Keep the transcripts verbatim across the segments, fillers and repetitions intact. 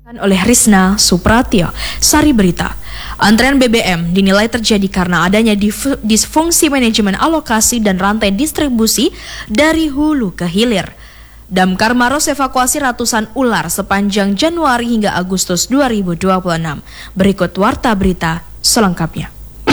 Oleh Rizna Supratio, Sari Berita. Antrean B B M dinilai terjadi karena adanya disfungsi manajemen alokasi dan rantai distribusi dari hulu ke hilir. Damkar Maros evakuasi ratusan ular sepanjang Januari hingga Agustus dua ribu dua puluh enam. Berikut warta berita selengkapnya.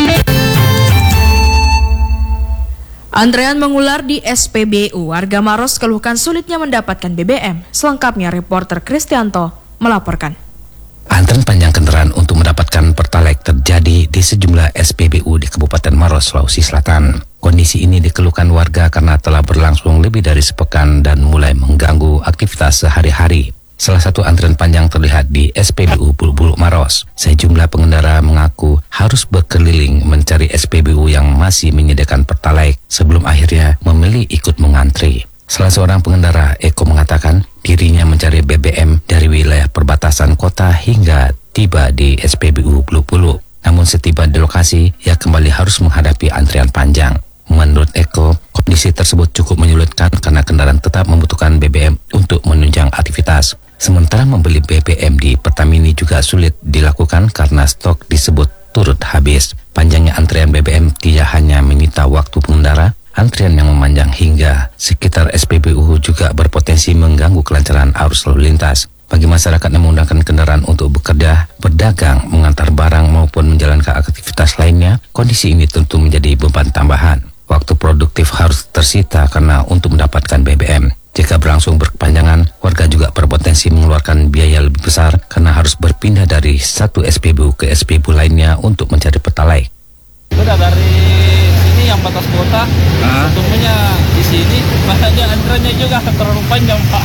Antrean mengular di S P B U. Warga Maros keluhkan sulitnya mendapatkan B B M. Selengkapnya reporter Kristianto melaporkan. Antrean panjang kendaraan untuk mendapatkan Pertalite terjadi di sejumlah S P B U di Kabupaten Maros, Sulawesi Selatan. Kondisi ini dikeluhkan warga karena telah berlangsung lebih dari sepekan dan mulai mengganggu aktivitas sehari-hari. Salah satu antrean panjang terlihat di S P B U Bulbul Maros. Sejumlah pengendara mengaku harus berkeliling mencari S P B U yang masih menyediakan Pertalite sebelum akhirnya memilih ikut mengantri. Salah seorang pengendara, Eko, mengatakan dirinya mencari B B M dari wilayah perbatasan kota hingga tiba di S P B U Bulbul. Namun setiba di lokasi, ia kembali harus menghadapi antrian panjang. Menurut Eko, kondisi tersebut cukup menyulitkan karena kendaraan tetap membutuhkan B B M untuk menunjang aktivitas. Sementara membeli B B M di Pertamini juga sulit dilakukan karena stok disebut turut habis. Panjangnya antrian B B M tidak hanya menyita waktu pengendara, antrian yang memanjang hingga sekitar S P B U juga berpotensi mengganggu kelancaran arus lalu lintas. Bagi masyarakat yang menggunakan kendaraan untuk bekerja, berdagang, mengantar barang maupun menjalankan aktivitas lainnya, kondisi ini tentu menjadi beban tambahan. Waktu produktif harus tersita karena untuk mendapatkan B B M. Jika berlangsung berkepanjangan, warga juga berpotensi mengeluarkan biaya lebih besar karena harus berpindah dari satu S P B U ke S P B U lainnya untuk mencari Pertalite. Sudah dari sini yang batas kota, ketemunya di sini, makanya antreannya juga terlalu panjang, Pak.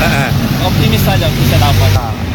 Optimis saja bisa dapat.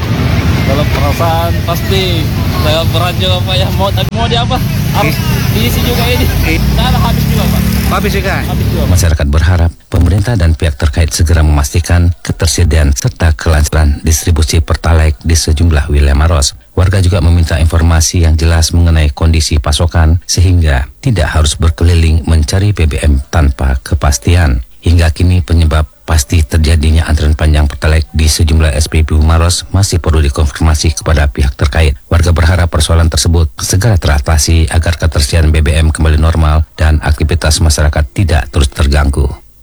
Kalau perasaan pasti saya berat juga, Pak, ya. Mau tapi mau di apa? Harus diisi juga ini. Nah, habis juga, Pak. Habis juga. Habis juga. Masyarakat berharap pemerintah dan pihak terkait segera memastikan ketersediaan serta kelancaran distribusi Pertalite di sejumlah wilayah Maros. Warga juga meminta informasi yang jelas mengenai kondisi pasokan sehingga tidak harus berkeliling mencari B B M tanpa kepastian. Hingga kini penyebab pasti terjadinya antrean panjang Pertalite di sejumlah S P B U Maros masih perlu dikonfirmasi kepada pihak terkait. Warga berharap persoalan tersebut segera teratasi agar ketersediaan B B M kembali normal dan aktivitas masyarakat tidak terus terganggu.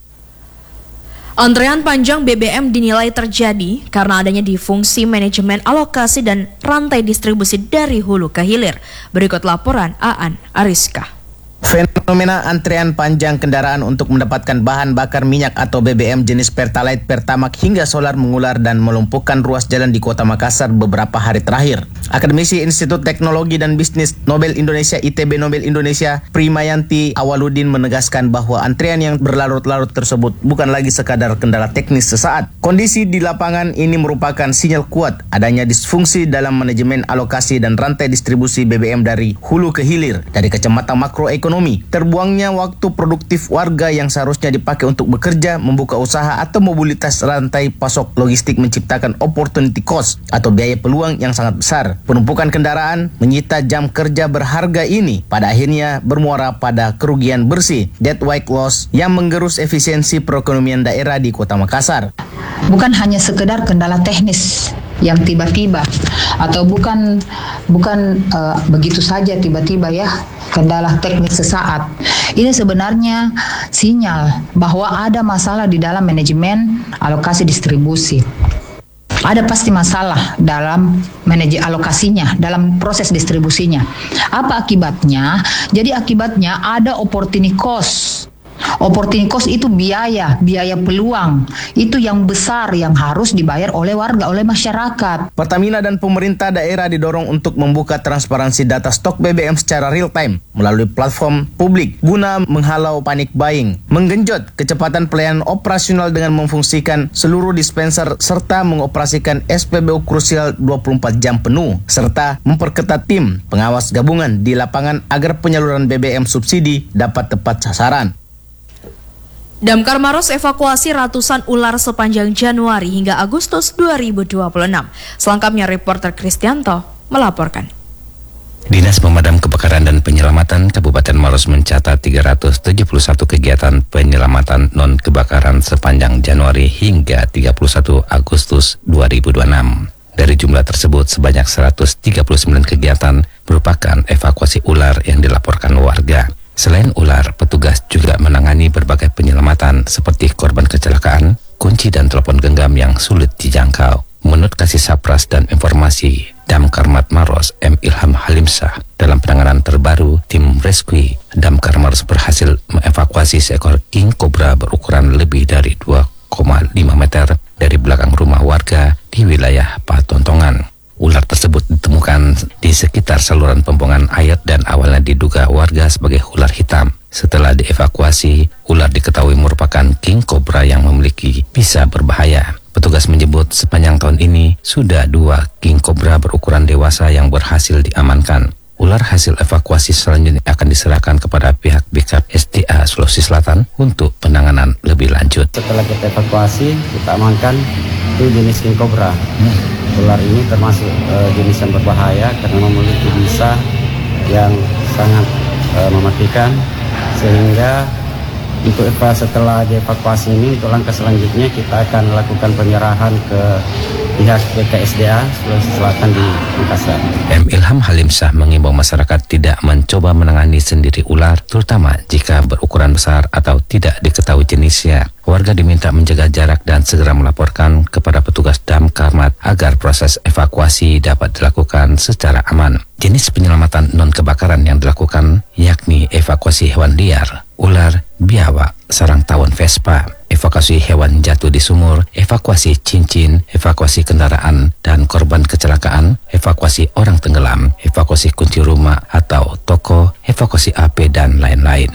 Antrean panjang B B M dinilai terjadi karena adanya disfungsi manajemen alokasi dan rantai distribusi dari hulu ke hilir. Berikut laporan Aan Ariska. Fenomena antrean panjang kendaraan untuk mendapatkan bahan bakar minyak atau B B M jenis Pertalite, Pertamax hingga solar mengular dan melumpuhkan ruas jalan di Kota Makassar beberapa hari terakhir. Akademisi Institut Teknologi dan Bisnis Nobel Indonesia I T B Nobel Indonesia Primayanti Awaludin menegaskan bahwa antrean yang berlarut-larut tersebut bukan lagi sekadar kendala teknis sesaat. Kondisi di lapangan ini merupakan sinyal kuat adanya disfungsi dalam manajemen alokasi dan rantai distribusi B B M dari hulu ke hilir. Dari kacamata makroekonomi, terbuangnya waktu produktif warga yang seharusnya dipakai untuk bekerja, membuka usaha atau mobilitas rantai pasok logistik menciptakan opportunity cost atau biaya peluang yang sangat besar. Penumpukan kendaraan menyita jam kerja berharga ini pada akhirnya bermuara pada kerugian bersih, dead weight loss, yang menggerus efisiensi perekonomian daerah di Kota Makassar. Bukan hanya sekedar kendala teknis yang tiba-tiba atau bukan bukan uh, begitu saja tiba-tiba ya kendala teknis sesaat. Ini sebenarnya sinyal bahwa ada masalah di dalam manajemen alokasi distribusi. Ada pasti masalah dalam manajemen alokasinya, dalam proses distribusinya. Apa akibatnya? Jadi akibatnya ada opportunity cost. Opportunity cost itu biaya, biaya peluang. Itu yang besar yang harus dibayar oleh warga, oleh masyarakat. Pertamina dan pemerintah daerah didorong untuk membuka transparansi data stok B B M secara real time melalui platform publik guna menghalau panic buying, menggenjot kecepatan pelayanan operasional dengan memfungsikan seluruh dispenser serta mengoperasikan S P B U krusial dua puluh empat jam penuh, serta memperketat tim pengawas gabungan di lapangan agar penyaluran B B M subsidi dapat tepat sasaran. Damkar Maros evakuasi ratusan ular sepanjang Januari hingga Agustus dua ribu dua puluh enam. Selengkapnya reporter Kristianto melaporkan. Dinas Pemadam Kebakaran dan Penyelamatan Kabupaten Maros mencatat tiga ratus tujuh puluh satu kegiatan penyelamatan non-kebakaran sepanjang Januari hingga tiga puluh satu Agustus dua ribu dua puluh enam. Dari jumlah tersebut, sebanyak seratus tiga puluh sembilan kegiatan merupakan evakuasi ular yang dilaporkan warga. Selain ular, petugas juga menangani berbagai penyelamatan seperti korban kecelakaan, kunci dan telepon genggam yang sulit dijangkau. Menurut Kasih Sapras dan Informasi Damkarmat Maros M. Ilham Halimsah, dalam penanganan terbaru, tim Rescue Damkar Maros berhasil mengevakuasi seekor king cobra berukuran lebih dari dua koma lima meter dari belakang rumah warga di wilayah Patontongan. Ular tersebut ditemukan di sekitar saluran pembuangan air dan awalnya diduga warga sebagai ular hitam. Setelah dievakuasi, ular diketahui merupakan king cobra yang memiliki bisa berbahaya. Petugas menyebut sepanjang tahun ini sudah dua king cobra berukuran dewasa yang berhasil diamankan. Ular hasil evakuasi selanjutnya akan diserahkan kepada pihak Bikap S D A Sulawesi Selatan untuk penanganan lebih lanjut. Setelah kita evakuasi, kita amankan itu jenis king cobra. Hmm. Ular ini termasuk uh, jenis yang berbahaya karena memiliki bisa yang sangat uh, mematikan, sehingga untuk evakuasi setelah dievakuasi ini, untuk langkah selanjutnya kita akan lakukan penyerahan ke pihak B K S D A Sulawesi Selatan di Makassar. M. Ilham Halimsah mengimbau masyarakat tidak mencoba menangani sendiri ular, terutama jika berukuran besar atau tidak diketahui jenisnya. Warga diminta menjaga jarak dan segera melaporkan kepada petugas Damkarmat agar proses evakuasi dapat dilakukan secara aman. Jenis penyelamatan non-kebakaran yang dilakukan yakni evakuasi hewan liar, ular, biawak, sarang tawon Vespa, evakuasi hewan jatuh di sumur, evakuasi cincin, evakuasi kendaraan dan korban kecelakaan, evakuasi orang tenggelam, evakuasi kunci rumah atau toko, evakuasi A P dan lain-lain.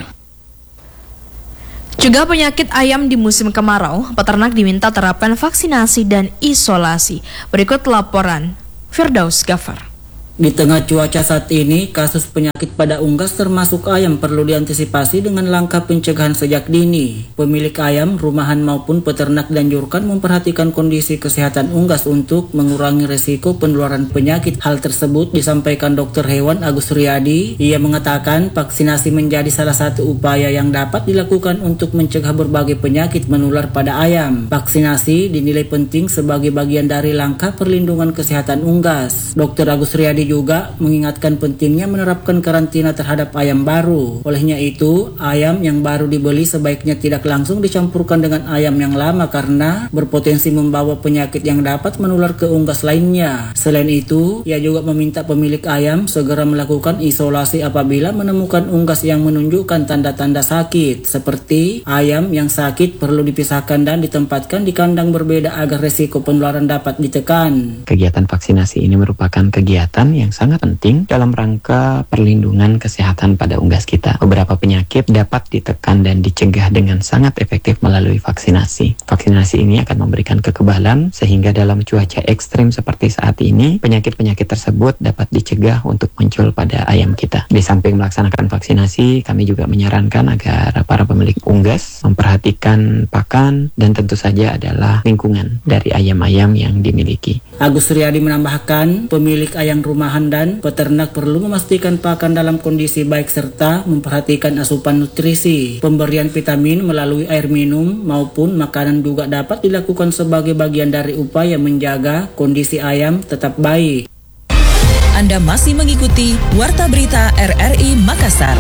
Juga penyakit ayam di musim kemarau, peternak diminta terapkan vaksinasi dan isolasi. Berikut laporan Firdaus Gafar. Di tengah cuaca saat ini, kasus penyakit pada unggas termasuk ayam perlu diantisipasi dengan langkah pencegahan sejak dini. Pemilik ayam, rumahan maupun peternak dianjurkan memperhatikan kondisi kesehatan unggas untuk mengurangi resiko penularan penyakit. Hal tersebut disampaikan Dokter Hewan Agus Riyadi. Ia mengatakan vaksinasi menjadi salah satu upaya yang dapat dilakukan untuk mencegah berbagai penyakit menular pada ayam. Vaksinasi dinilai penting sebagai bagian dari langkah perlindungan kesehatan unggas. Dokter Agus Riyadi juga mengingatkan pentingnya menerapkan karantina terhadap ayam baru. Olehnya itu, ayam yang baru dibeli sebaiknya tidak langsung dicampurkan dengan ayam yang lama karena berpotensi membawa penyakit yang dapat menular ke unggas lainnya. Selain itu, ia juga meminta pemilik ayam segera melakukan isolasi apabila menemukan unggas yang menunjukkan tanda-tanda sakit, seperti ayam yang sakit perlu dipisahkan dan ditempatkan di kandang berbeda agar resiko penularan dapat ditekan. Kegiatan vaksinasi ini merupakan kegiatan yang sangat penting dalam rangka perlindungan kesehatan pada unggas kita. Beberapa penyakit dapat ditekan dan dicegah dengan sangat efektif melalui vaksinasi. Vaksinasi ini akan memberikan kekebalan sehingga dalam cuaca ekstrim seperti saat ini, penyakit-penyakit tersebut dapat dicegah untuk muncul pada ayam kita. Di samping melaksanakan vaksinasi, kami juga menyarankan agar para pemilik unggas memperhatikan pakan dan tentu saja adalah lingkungan dari ayam-ayam yang dimiliki. Agus Riyadi menambahkan, pemilik ayam rumahan dan peternak perlu memastikan pakan dalam kondisi baik serta memperhatikan asupan nutrisi. Pemberian vitamin melalui air minum maupun makanan juga dapat dilakukan sebagai bagian dari upaya menjaga kondisi ayam tetap baik. Anda masih mengikuti Warta Berita R R I Makassar.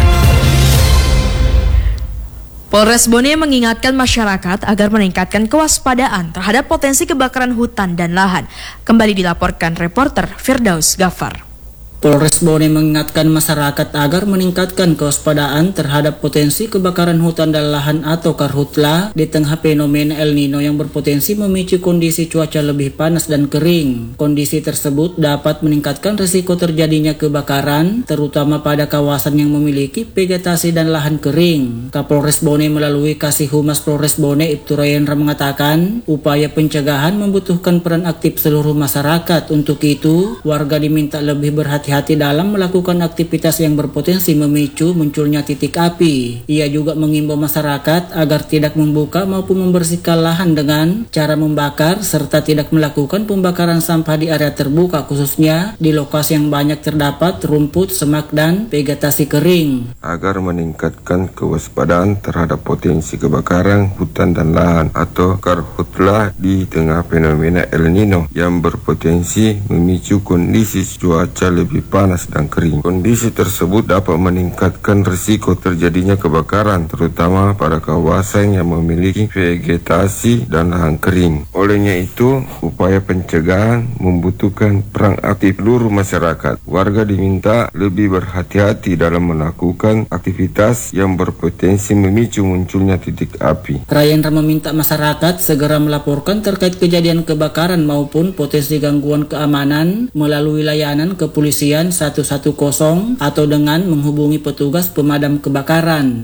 Polres Bone mengingatkan masyarakat agar meningkatkan kewaspadaan terhadap potensi kebakaran hutan dan lahan. Kembali dilaporkan reporter Firdaus Gafar. Polres Bone mengingatkan masyarakat agar meningkatkan kewaspadaan terhadap potensi kebakaran hutan dan lahan atau karhutla di tengah fenomena El Nino yang berpotensi memicu kondisi cuaca lebih panas dan kering. Kondisi tersebut dapat meningkatkan risiko terjadinya kebakaran, terutama pada kawasan yang memiliki vegetasi dan lahan kering. Kapolres Bone melalui Kasih Humas Polres Bone Ibtu Royendra mengatakan, upaya pencegahan membutuhkan peran aktif seluruh masyarakat. Untuk itu, warga diminta lebih berhati berhati-hati dalam melakukan aktivitas yang berpotensi memicu munculnya titik api. Ia juga mengimbau masyarakat agar tidak membuka maupun membersihkan lahan dengan cara membakar serta tidak melakukan pembakaran sampah di area terbuka, khususnya di lokasi yang banyak terdapat rumput, semak, dan vegetasi kering. Agar meningkatkan kewaspadaan terhadap potensi kebakaran hutan dan lahan atau karhutlah di tengah fenomena El Nino yang berpotensi memicu kondisi cuaca lebih panas dan kering. Kondisi tersebut dapat meningkatkan risiko terjadinya kebakaran, terutama pada kawasan yang memiliki vegetasi dan lahan kering. Olehnya itu, upaya pencegahan membutuhkan peran aktif seluruh masyarakat. Warga diminta lebih berhati-hati dalam melakukan aktivitas yang berpotensi memicu munculnya titik api. Rayendra meminta masyarakat segera melaporkan terkait kejadian kebakaran maupun potensi gangguan keamanan melalui layanan kepolisian satu satu nol atau dengan menghubungi petugas pemadam kebakaran.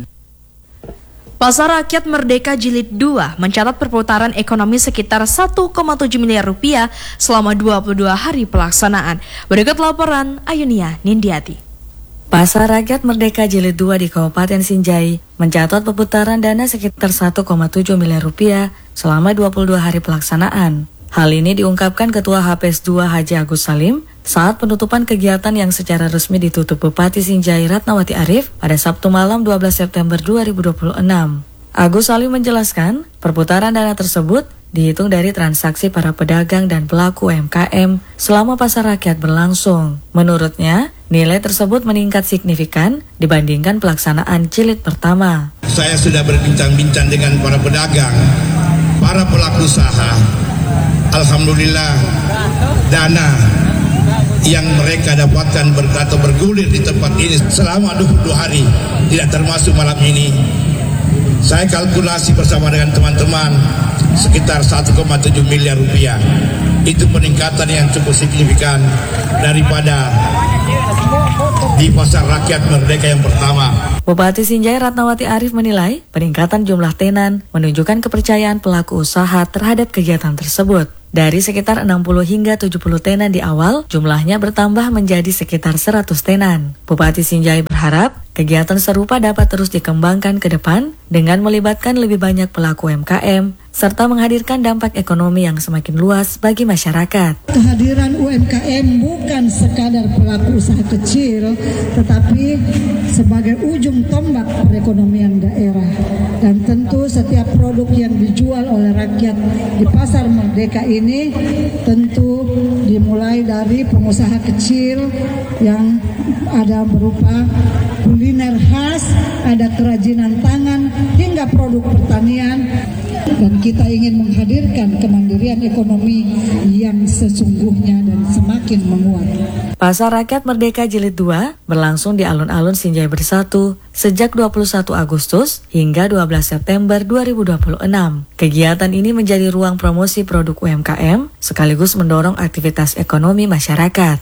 Pasar Rakyat Merdeka Jilid dua mencatat perputaran ekonomi sekitar satu koma tujuh miliar rupiah selama dua puluh dua hari pelaksanaan. Berikut laporan Ayunia Nindiati. Pasar Rakyat Merdeka Jilid dua di Kabupaten Sinjai mencatat perputaran dana sekitar satu koma tujuh miliar rupiah selama dua puluh dua hari pelaksanaan. Hal ini diungkapkan Ketua H P S dua Haji Agus Salim saat penutupan kegiatan yang secara resmi ditutup Bupati Sinjai Ratnawati Arif pada Sabtu malam dua belas September dua ribu dua puluh enam. Agus Salim menjelaskan, perputaran dana tersebut dihitung dari transaksi para pedagang dan pelaku U M K M selama pasar rakyat berlangsung. Menurutnya, nilai tersebut meningkat signifikan dibandingkan pelaksanaan jilid pertama. Saya sudah berbincang-bincang dengan para pedagang, para pelaku usaha. Alhamdulillah, dana yang mereka dapatkan ber, atau bergulir di tempat ini selama dua puluh dua hari, tidak termasuk malam ini. Saya kalkulasi bersama dengan teman-teman sekitar satu koma tujuh miliar rupiah. Itu peningkatan yang cukup signifikan daripada di Pasar Rakyat Merdeka yang pertama. Bupati Sinjai Ratnawati Arif menilai peningkatan jumlah tenan menunjukkan kepercayaan pelaku usaha terhadap kegiatan tersebut. Dari sekitar enam puluh hingga tujuh puluh tenan di awal, jumlahnya bertambah menjadi sekitar seratus tenan. Bupati Sinjai berharap kegiatan serupa dapat terus dikembangkan ke depan dengan melibatkan lebih banyak pelaku U M K M serta menghadirkan dampak ekonomi yang semakin luas bagi masyarakat. Kehadiran U M K M bukan sekadar pelaku usaha kecil, tetapi sebagai ujung tombak perekonomian daerah. Dan tentu setiap produk yang dijual oleh rakyat di Pasar Merdeka ini tentu dimulai dari pengusaha kecil yang ada berupa kuliner khas, ada kerajinan tangan, hingga produk pertanian. Dan kita ingin menghadirkan kemandirian ekonomi yang sesungguhnya dan semakin menguat. Pasar Rakyat Merdeka Jilid dua berlangsung di alun-alun Sinjai Bersatu sejak dua puluh satu Agustus hingga dua belas September dua ribu dua puluh enam. Kegiatan ini menjadi ruang promosi produk U M K M sekaligus mendorong aktivitas ekonomi masyarakat.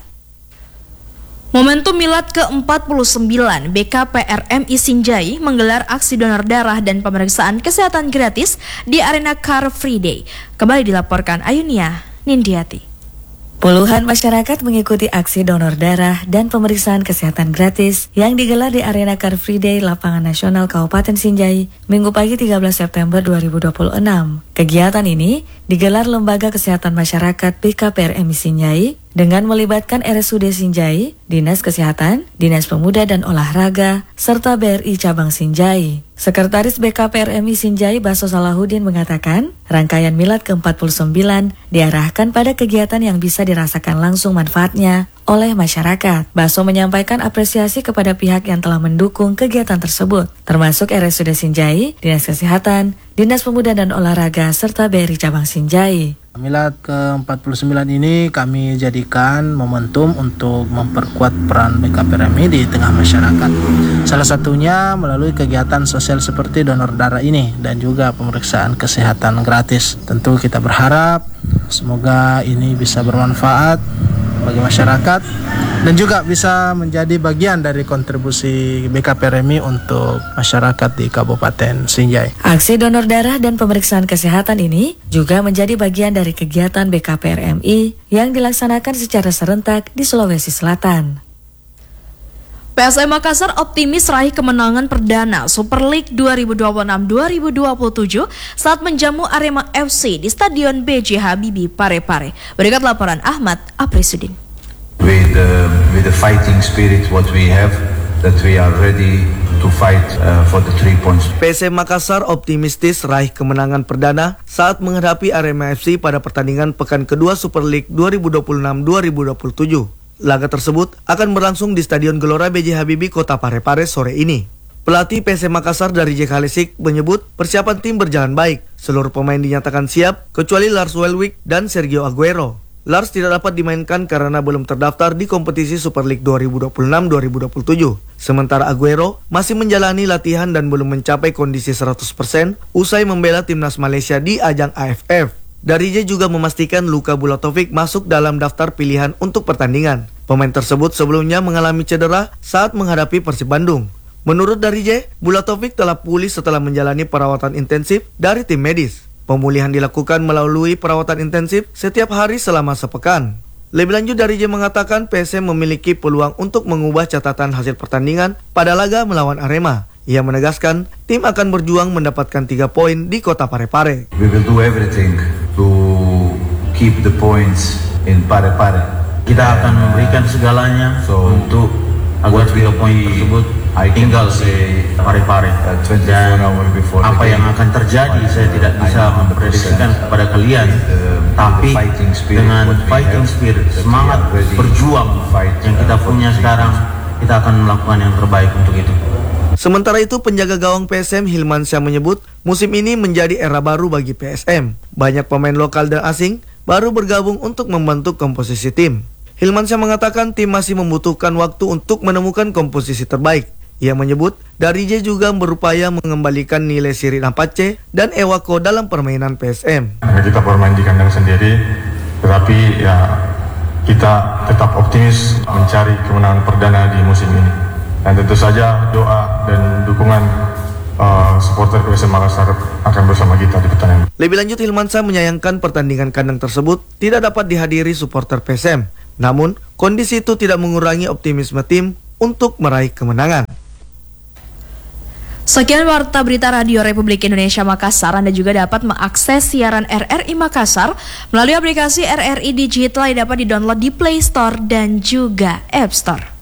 Momentum Milad ke empat puluh sembilan, B K P R M I Sinjai menggelar aksi donor darah dan pemeriksaan kesehatan gratis di arena Car Free Day. Kembali dilaporkan Ayunia Nindiati. Puluhan masyarakat mengikuti aksi donor darah dan pemeriksaan kesehatan gratis yang digelar di arena Car Free Day Lapangan Nasional Kabupaten Sinjai Minggu pagi tiga belas September dua ribu dua puluh enam. Kegiatan ini digelar Lembaga Kesehatan Masyarakat B K P R M I Sinjai dengan melibatkan R S U D Sinjai, Dinas Kesehatan, Dinas Pemuda dan Olahraga, serta B R I Cabang Sinjai. Sekretaris B K P R M I Sinjai Baso Salahuddin mengatakan, rangkaian Milad ke empat puluh sembilan diarahkan pada kegiatan yang bisa dirasakan langsung manfaatnya oleh masyarakat. Baso menyampaikan apresiasi kepada pihak yang telah mendukung kegiatan tersebut, termasuk R S U D Sinjai, Dinas Kesehatan, Dinas Pemuda dan Olahraga, serta B R I Cabang Sinjai. Milad ke empat puluh sembilan ini kami jadikan momentum untuk memperkuat peran B K P R M I di tengah masyarakat. Salah satunya melalui kegiatan sosial seperti donor darah ini dan juga pemeriksaan kesehatan gratis. Tentu kita berharap semoga ini bisa bermanfaat bagi masyarakat dan juga bisa menjadi bagian dari kontribusi B K P R M I untuk masyarakat di Kabupaten Sinjai. Aksi donor darah dan pemeriksaan kesehatan ini juga menjadi bagian dari kegiatan B K P R M I yang dilaksanakan secara serentak di Sulawesi Selatan. P S M Makassar optimis raih kemenangan perdana Super League dua ribu dua puluh enam dua ribu dua puluh tujuh saat menjamu Arema F C di Stadion B J Habibie Parepare. Berikut laporan Ahmad Aprisudin. With the, with the fighting spirit what we have, that we are ready to fight uh, for the three points. P S M Makassar optimistis raih kemenangan perdana saat menghadapi Arema F C pada pertandingan pekan kedua Super League dua ribu dua puluh enam dua ribu dua puluh tujuh. Laga tersebut akan berlangsung di Stadion Gelora B J Habibie Kota Parepare sore ini. Pelatih P S M Makassar dari Jack Halesik menyebut persiapan tim berjalan baik. Seluruh pemain dinyatakan siap kecuali Lars Welwijk dan Sergio Aguero. Lars tidak dapat dimainkan karena belum terdaftar di kompetisi Super League dua ribu dua puluh enam dua ribu dua puluh tujuh. Sementara Aguero masih menjalani latihan dan belum mencapai kondisi seratus persen usai membela timnas Malaysia di ajang A F F. Darije juga memastikan Luka Bulatovic masuk dalam daftar pilihan untuk pertandingan. Pemain tersebut sebelumnya mengalami cedera saat menghadapi Persib Bandung. Menurut Darije, Bulatovic telah pulih setelah menjalani perawatan intensif dari tim medis. Pemulihan dilakukan melalui perawatan intensif setiap hari selama sepekan. Lebih lanjut, Darije mengatakan P S M memiliki peluang untuk mengubah catatan hasil pertandingan pada laga melawan Arema. Ia menegaskan tim akan berjuang mendapatkan tiga poin di Kota Parepare. We will do everything to keep the points in Parepare. Kita akan memberikan segalanya so, untuk agar tiga poin tersebut tinggal di Parepare. Dan apa yang akan terjadi saya tidak bisa memprediksikan kepada kalian. Tapi dengan fighting spirit, semangat berjuang yang kita punya sekarang, kita akan melakukan yang terbaik untuk itu. Sementara itu, penjaga gawang P S M Hilmansyah menyebut musim ini menjadi era baru bagi P S M. Banyak pemain lokal dan asing baru bergabung untuk membentuk komposisi tim. Hilmansyah mengatakan tim masih membutuhkan waktu untuk menemukan komposisi terbaik. Ia menyebut Darije juga berupaya mengembalikan nilai Sirin Apache dan Ewako dalam permainan P S M. Kita bermain di kandang sendiri, tetapi ya kita tetap optimis mencari kemenangan perdana di musim ini. Dan tentu saja doa dan dukungan uh, supporter P S M Makassar akan bersama kita di pertandingan. Lebih lanjut, Hilmansyah menyayangkan pertandingan kandang tersebut tidak dapat dihadiri supporter P S M. Namun, kondisi itu tidak mengurangi optimisme tim untuk meraih kemenangan. Sekian Warta Berita Radio Republik Indonesia Makassar. Anda juga dapat mengakses siaran R R I Makassar melalui aplikasi R R I Digital yang dapat didownload di Play Store dan juga App Store.